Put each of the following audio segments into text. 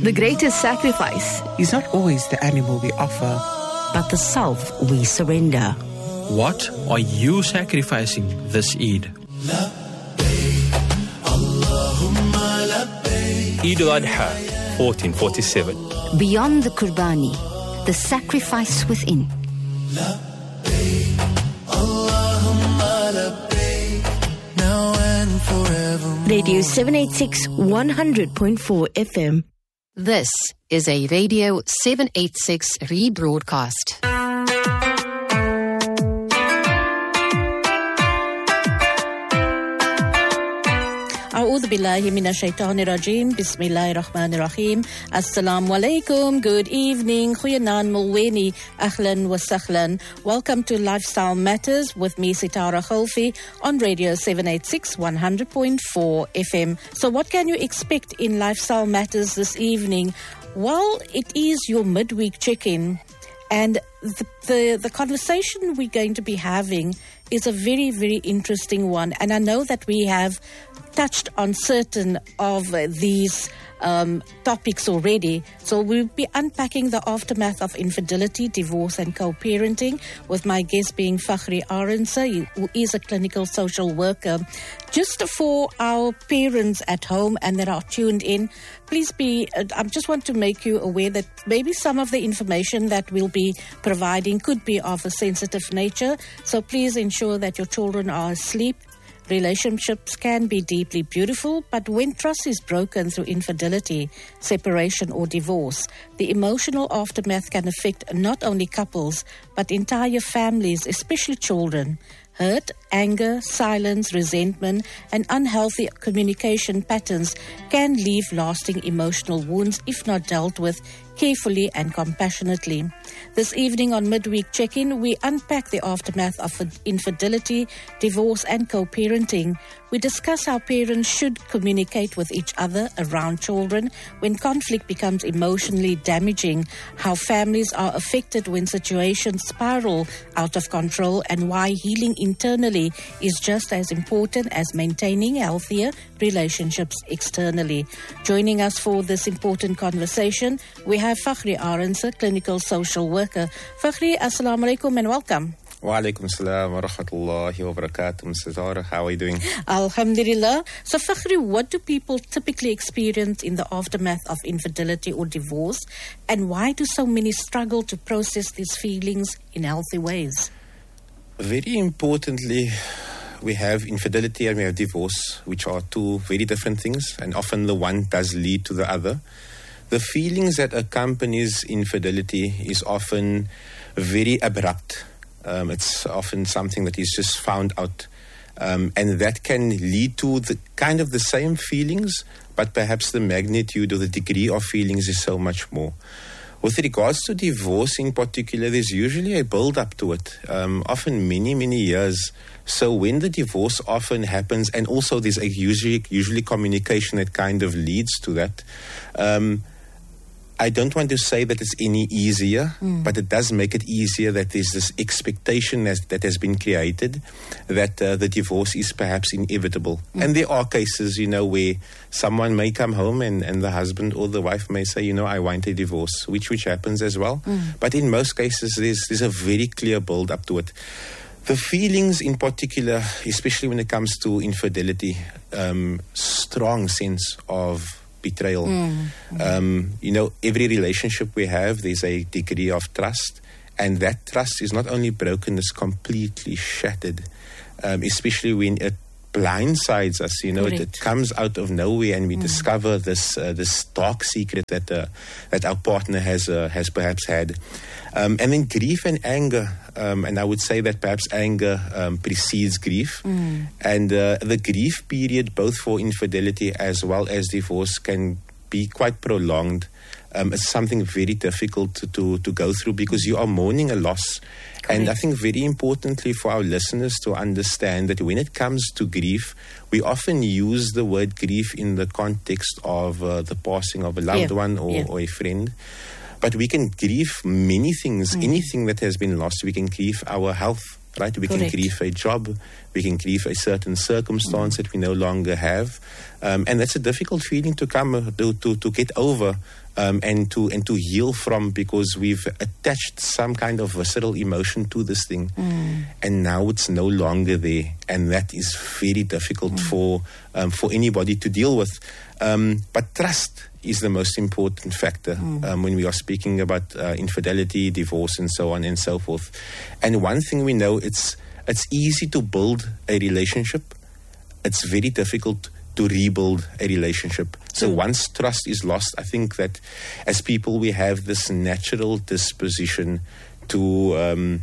The greatest sacrifice is not always the animal we offer, but the self we surrender. What are you sacrificing this Eid? Eid al-Adha, 1447. Beyond the Qurbani, the sacrifice within. Radio 786 100.4 FM. This is a Radio 786 rebroadcast. A'udhu billahi minash shaitanir rajeem. Bismillahir rahmanir rahim. Assalamu alaikum. Good evening. Goeienaand mulweni. Ahlan wa sahlan. Welcome to Lifestyle Matters with me, Sitara Khalfi, on Radio 786 100.4 FM. So what can you expect in Lifestyle Matters this evening? Well, it is your midweek check-in. And the conversation we're going to be having is a very, very interesting one. And I know that we have touched on certain of these topics already. So we'll be unpacking the aftermath of infidelity, divorce and co-parenting, with my guest being Fakhri Arendse, who is a clinical social worker. Just for our parents at home and that are tuned in, please I just want to make you aware that maybe some of the information that we'll be providing could be of a sensitive nature. So please ensure that your children are asleep. Relationships can be deeply beautiful, but when trust is broken through infidelity, separation or divorce, the emotional aftermath can affect not only couples, but entire families, especially children. Hurt, anger, silence, resentment, and unhealthy communication patterns can leave lasting emotional wounds if not dealt with carefully and compassionately. This evening on Midweek Check-In, we unpack the aftermath of infidelity, divorce and co-parenting. We discuss how parents should communicate with each other around children when conflict becomes emotionally damaging, how families are affected when situations spiral out of control, and why healing internally is just as important as maintaining healthier relationships externally. Joining us for this important conversation, we have Fakhri Arendse, clinical social worker. Fakhri, assalamu alaikum and welcome. Wa alaikum salam wa rahmatullahi wa barakatuh. Mr. Zara, how are you doing? Alhamdulillah. So Fakhri, what do people typically experience in the aftermath of infidelity or divorce, and why do so many struggle to process these feelings in healthy ways? Very importantly, we have infidelity and we have divorce, which are two very different things, and often the one does lead to the other. The feelings that accompanies infidelity is often very abrupt. It's often something that is just found out, and that can lead to the kind of the same feelings, but perhaps the magnitude or the degree of feelings is so much more. With regards to divorce in particular, there's usually a build-up to it, often many, many years. So when the divorce often happens, and also there's a usually communication that kind of leads to that, I don't want to say that it's any easier, but it does make it easier that there's this expectation that has been created that the divorce is perhaps inevitable. And there are cases, where someone may come home and the husband or the wife may say, I want a divorce, which happens as well. But in most cases, there's a very clear build up to it. The feelings in particular, especially when it comes to infidelity, strong sense of betrayal. Every relationship we have, there's a degree of trust, and that trust is not only broken, it's completely shattered, especially when it blindsides us. It comes out of nowhere, and we discover this dark secret that our partner has perhaps had. And then grief and anger, and I would say that perhaps anger precedes grief. And the grief period, both for infidelity as well as divorce, can be quite prolonged. It's something very difficult to go through because you are mourning a loss. And I think very importantly for our listeners to understand that when it comes to grief, we often use the word grief in the context of the passing of a loved one or a friend. But we can grieve many things, anything that has been lost. We can grieve our health, right? We can grieve a job. We can grieve a certain circumstance that we no longer have. And that's a difficult feeling to get over and to heal from, because we've attached some kind of visceral emotion to this thing, and now it's no longer there, and that is very difficult for anybody to deal with. But trust is the most important factor when we are speaking about infidelity, divorce, and so on and so forth. And one thing we know, it's easy to build a relationship. It's very difficult to rebuild a relationship. So once trust is lost, I think that as people we have this natural disposition to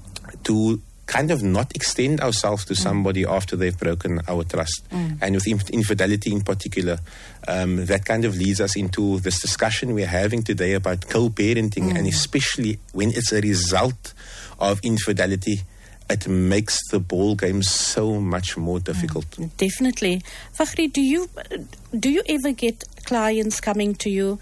kind of not extend ourselves to somebody after they've broken our trust. And with infidelity in particular, that kind of leads us into this discussion we're having today about co-parenting, and especially when it's a result of infidelity, it makes the ball game so much more difficult. Definitely. Fakhri, do you ever get clients coming to you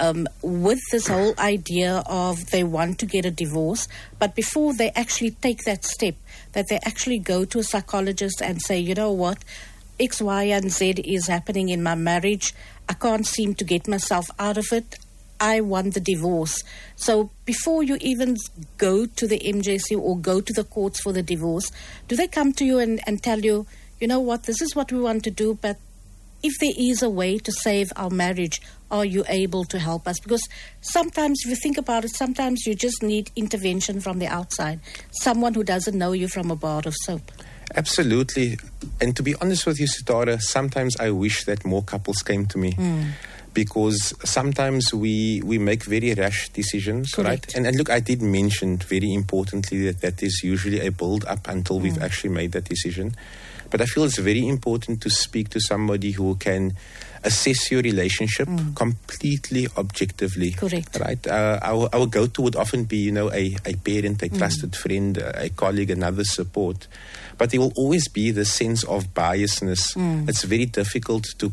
with this whole idea of they want to get a divorce, but before they actually take that step, that they actually go to a psychologist and say, you know what, X, Y, and Z is happening in my marriage. I can't seem to get myself out of it. I want the divorce. So before you even go to the MJC or go to the courts for the divorce, do they come to you and tell you, you know what, this is what we want to do, but if there is a way to save our marriage, are you able to help us? Because sometimes, if you think about it, sometimes you just need intervention from the outside, someone who doesn't know you from a bar of soap. Absolutely. And to be honest with you, Sitara, sometimes I wish that more couples came to me. Because sometimes we make very rash decisions, Correct. right? And look, I did mention very importantly that is usually a build-up until we've actually made that decision. But I feel it's very important to speak to somebody who can assess your relationship completely objectively. Correct. Right? Our go-to would often be, a parent, a trusted friend, a colleague, another support. But there will always be the sense of biasness. It's very difficult to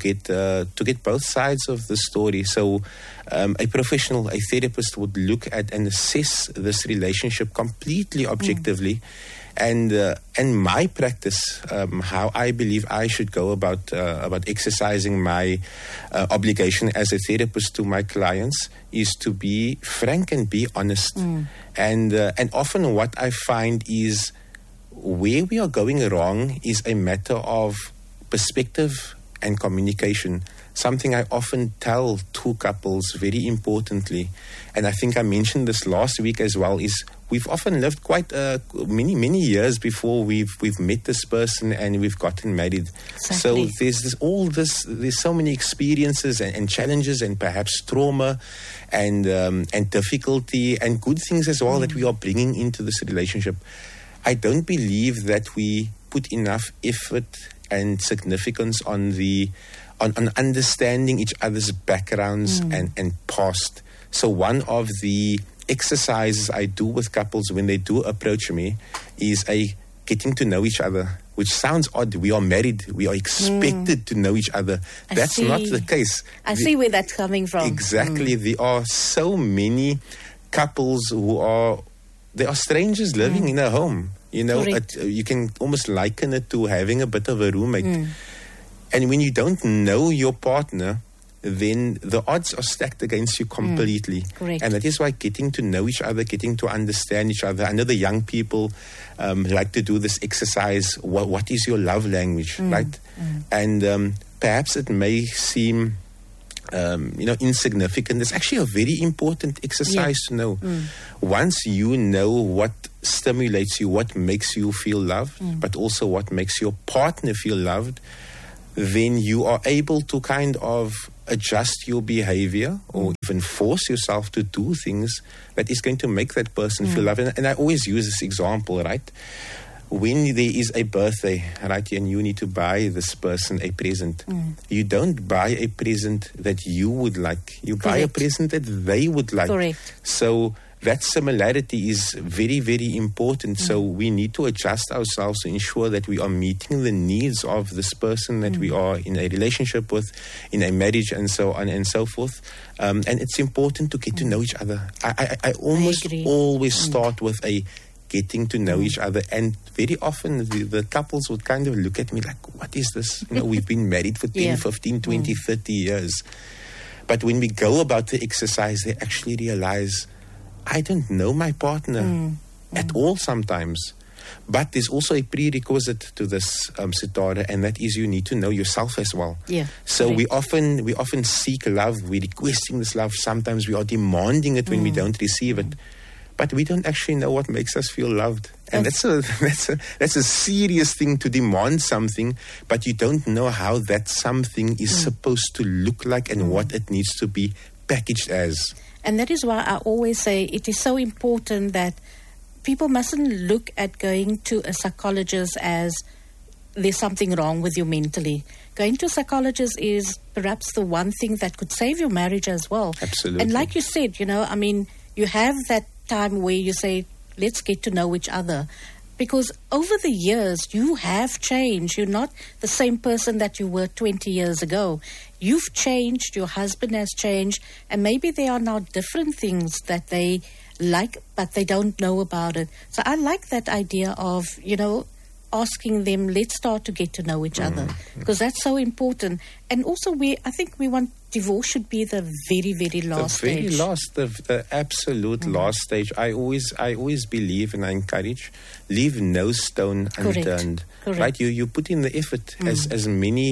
get both sides of the story. So a professional, a therapist would look at and assess this relationship completely objectively. And my practice, how I believe I should go about exercising my obligation as a therapist to my clients, is to be frank and be honest. And often what I find is where we are going wrong is a matter of perspective and communication. Something I often tell to couples very importantly, and I think I mentioned this last week as well, is we've often lived quite many years before we've met this person and we've gotten married. Exactly. So there's so many experiences and challenges and perhaps trauma and difficulty and good things as well that we are bringing into this relationship. I don't believe that we put enough effort and significance on understanding each other's backgrounds and past. So one of the exercises I do with couples when they do approach me is a getting to know each other, which sounds odd. We are married. We are expected to know each other. That's not the case. I see where that's coming from. Exactly. There are so many couples they are strangers living in a home. You can almost liken it to having a bit of a roommate. And when you don't know your partner, then the odds are stacked against you completely. Correct. And that is why getting to know each other, getting to understand each other. I know the young people like to do this exercise. What is your love language, right? And perhaps it may seem insignificant. It's actually a very important exercise to know. Once you know what stimulates you, what makes you feel loved, but also what makes your partner feel loved, then you are able to kind of adjust your behavior or even force yourself to do things that is going to make that person feel loved. And I always use this example, right? When there is a birthday, right, and you need to buy this person a present, you don't buy a present that you would like. You buy a present that they would like. Correct. So that similarity is very, very important. So we need to adjust ourselves to ensure that we are meeting the needs of this person that we are in a relationship with, in a marriage, and so on and so forth. And it's important to get to know each other. I almost always start with a getting to know each other, and very often the couples would kind of look at me like, what is this? We've been married for 10, 15, 20, 30 years. But when we go about the exercise, they actually realize, I don't know my partner at all sometimes. But there's also a prerequisite to this, Sitara, and that is you need to know yourself as well. Yeah. So we often seek love. We're requesting this love. Sometimes we are demanding it when we don't receive it. But we don't actually know what makes us feel loved. And that's a serious thing, to demand something, but you don't know how that something is supposed to look like and what it needs to be packaged as. And that is why I always say it is so important that people mustn't look at going to a psychologist as there's something wrong with you mentally. Going to a psychologist is perhaps the one thing that could save your marriage as well. Absolutely. And like you said, you have that time where you say, let's get to know each other. Because over the years, you have changed. You're not the same person that you were 20 years ago. You've changed, your husband has changed, and maybe there are now different things that they like, but they don't know about it. So I like that idea of, asking them, let's start to get to know each other, because that's so important. And also, I think we want divorce should be the very, very last stage. The absolute last stage. I always believe, and I encourage, leave no stone unturned. Correct. Right? You put in the effort as many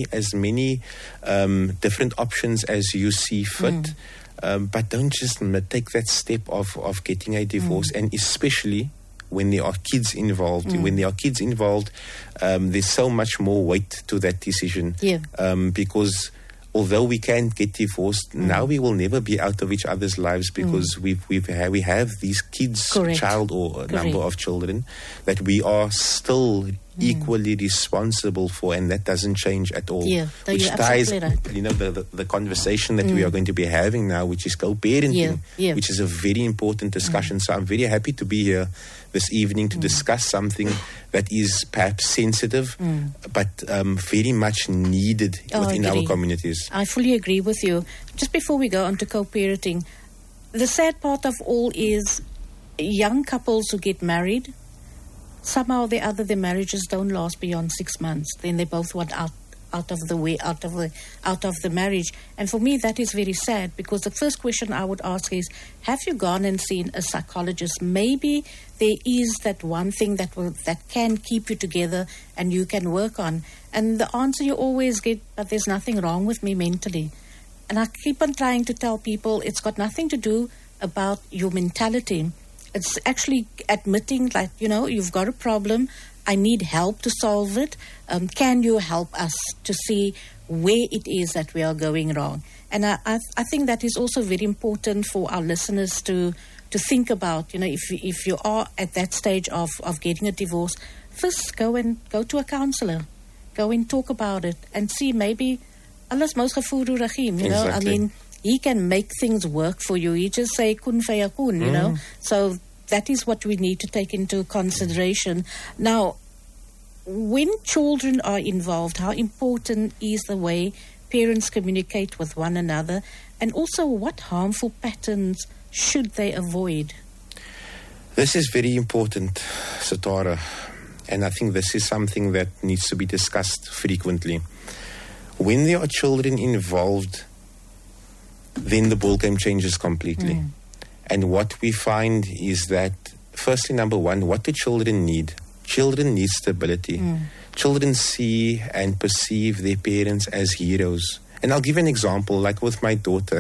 different options as you see fit. But don't just take that step of getting a divorce, and especially when there are kids involved. When there are kids involved, there's so much more weight to that decision. Yeah. Because although we can get divorced, now we will never be out of each other's lives, because we have these kids, child or a number of children that we are still equally responsible for, and that doesn't change at all. Yeah, which ties, the conversation that we are going to be having now, which is co-parenting, which is a very important discussion. So I'm very happy to be here this evening to discuss something that is perhaps sensitive, but very much needed within our communities. I fully agree with you. Just before we go on to co-parenting, the sad part of all is young couples who get married, somehow or the other their marriages don't last beyond 6 months. Then they both want out of the marriage. And for me, that is very sad, because the first question I would ask is, have you gone and seen a psychologist? Maybe there is that one thing that can keep you together and you can work on. And the answer you always get, but there's nothing wrong with me mentally. And I keep on trying to tell people it's got nothing to do about your mentality. It's actually admitting, like, you've got a problem. I need help to solve it. Can you help us to see where it is that we are going wrong? And I think that is also very important for our listeners to think about. If you are at that stage of getting a divorce, first go to a counselor. Go and talk about it and see, maybe alles mos gevoer regime, Exactly. I mean, he can make things work for you. He just say kun fayakun, So that is what we need to take into consideration. Now, when children are involved, how important is the way parents communicate with one another, and also what harmful patterns should they avoid? This is very important, Sitara, and I think this is something that needs to be discussed frequently. When there are children involved, then the ball game changes completely. And what we find is that, firstly, number one, what do children need? Children need stability. Children see and perceive their parents as heroes. And I'll give an example, like with my daughter.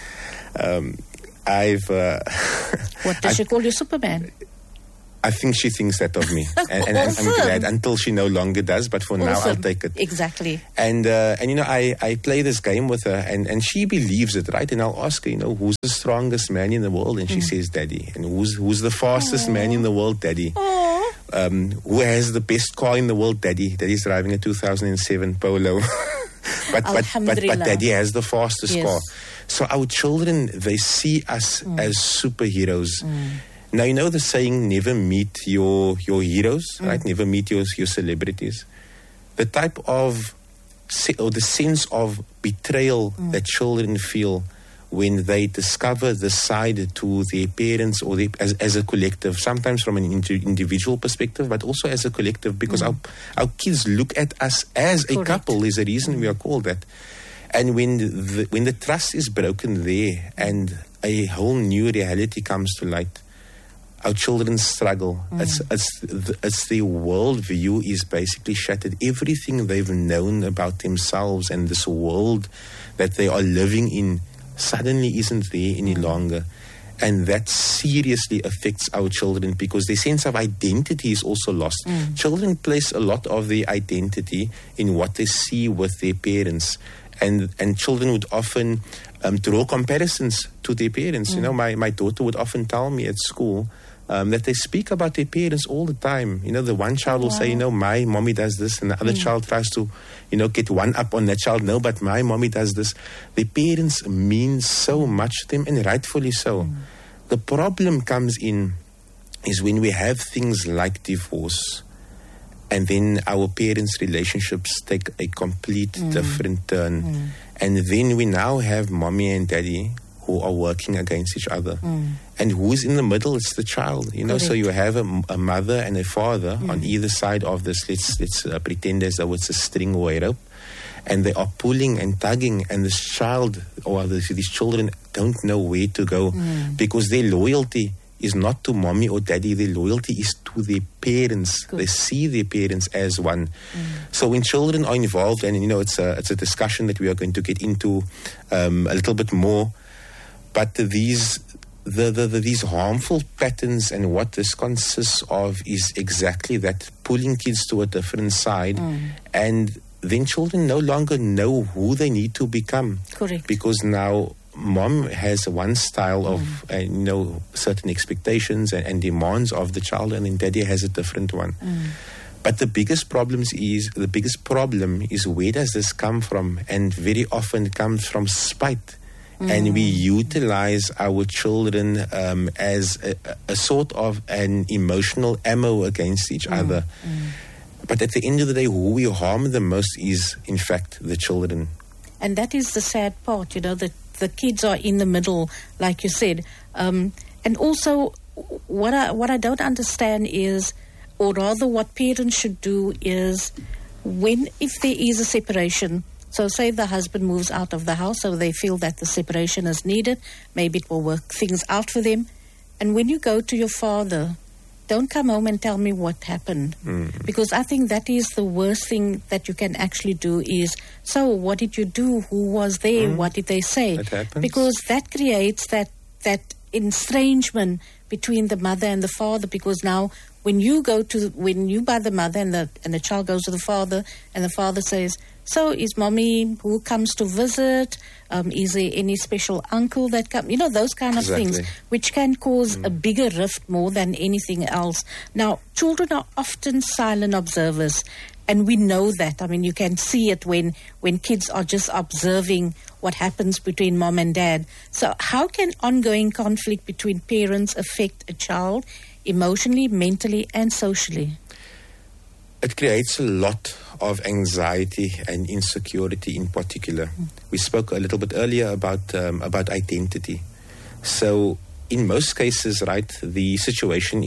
What does she call you, Superman? I think she thinks that of me. And Awesome. I'm glad, until she no longer does, but for now I'll take it. Exactly. And I play this game with her, and she believes it, right? And I'll ask her, who's the strongest man in the world? And she says, Daddy. And who's the fastest man in the world? Daddy. Who has the best car in the world? Daddy. Daddy's driving a 2007 Polo. but Daddy has the fastest car. So our children, they see us as superheroes. Now, the saying, never meet your heroes, right? Never meet your celebrities. The type of, or the sense of betrayal that children feel when they discover the side to their parents or as a collective, sometimes from an individual perspective, but also as a collective, because our kids look at us as a couple. There's a reason we are called that. And when the trust is broken there and a whole new reality comes to light, our children struggle. It's their worldview is basically shattered. Everything they've known about themselves and this world that they are living in suddenly isn't there any longer. And that seriously affects our children because their sense of identity is also lost. Children place a lot of their identity in what they see with their parents. And children would often draw comparisons to their parents. You know, my daughter would often tell me at school that they speak about their parents all the time. You know, the one child will say, you know, my mommy does this, and the other child tries to, you know, get one up on that child. No, but my mommy does this. Their parents mean so much to them, and rightfully so. The problem comes in is when we have things like divorce, and then our parents' relationships take a complete different turn. And then we now have mommy and daddy who are working against each other. And who's in the middle? It's the child. You know, so you have a mother and a father on either side of this. Let's pretend as though it's a string or a rope. And they are pulling and tugging, and this child or these children don't know where to go because their loyalty is not to mommy or daddy. Their loyalty is to their parents. They see their parents as one. So when children are involved, and you know, it's a discussion that we are going to get into a little bit more. But these harmful patterns, and what this consists of is exactly that, pulling kids to a different side, and then children no longer know who they need to become. Correct. Because now mom has one style of, you know, certain expectations and demands of the child, and then daddy has a different one. But the biggest problem is where does this come from? And very often it comes from spite. And we utilize our children as a sort of an emotional ammo against each other. But at the end of the day, who we harm the most is, in fact, the children. And that is the sad part, you know, that the kids are in the middle, like you said. And also, what I don't understand is, or rather what parents should do is, if there is a separation, so say the husband moves out of the house, so they feel that the separation is needed, maybe it will work things out for them. And when you go to your father, don't come home and tell me what happened. Because I think that is the worst thing that you can actually do is, so what did you do? Who was there? What did they say? That happens. Because that creates that estrangement between the mother and the father, because now when you buy the mother and the child goes to the father, and the father says, so is mommy, who comes to visit? Is there any special uncle that comes? You know, those kind of things, which can cause a bigger rift more than anything else. Now, children are often silent observers, and we know that. I mean, you can see it when kids are just observing what happens between mom and dad. So how can ongoing conflict between parents affect a child emotionally, mentally, and socially? It creates a lot of anxiety and insecurity in particular. We spoke a little bit earlier about identity. So in most cases, right, the situation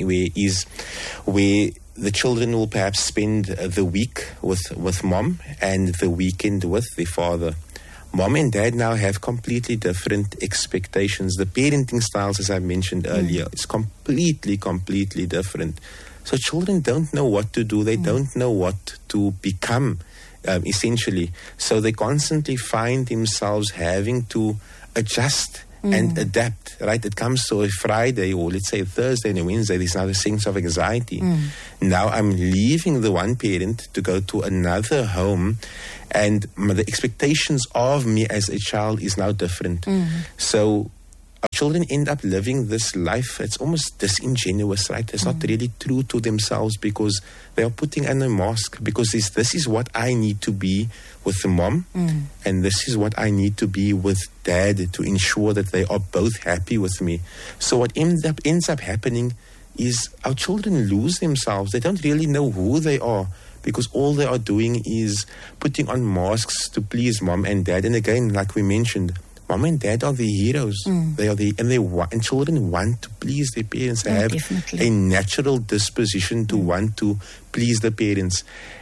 where the children will perhaps spend the week with mom and the weekend with the father. Mom and dad now have completely different expectations. The parenting styles, as I mentioned earlier, is completely different. So children don't know what to do. They don't know what to become, essentially. So they constantly find themselves having to adjust and adapt, right? It comes to a Friday, or let's say a Thursday and a Wednesday, there's now a sense of anxiety. Now I'm leaving the one parent to go to another home, and the expectations of me as a child is now different. So our children end up living this life, it's almost disingenuous, right? It's not really true to themselves, because they are putting on a mask, because this is what I need to be with the mom, and this is what I need to be with dad to ensure that they are both happy with me. So what ends up happening is our children lose themselves. They don't really know who they are, because all they are doing is putting on masks to please mom and dad. And again, like we mentioned, mom and dad are the heroes. And children want to please their parents. They have a natural disposition to want to please the parents.